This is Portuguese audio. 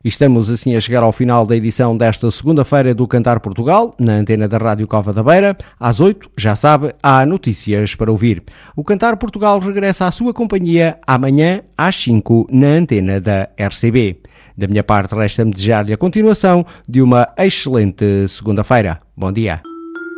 E estamos assim a chegar ao final da edição desta segunda-feira do Cantar Portugal, na antena da Rádio Cova da Beira. Às 8, já sabe, há notícias para ouvir. O Cantar Portugal regressa à sua companhia amanhã às 5 na antena da RCB. Da minha parte, resta-me desejar-lhe a continuação de uma excelente segunda-feira. Bom dia.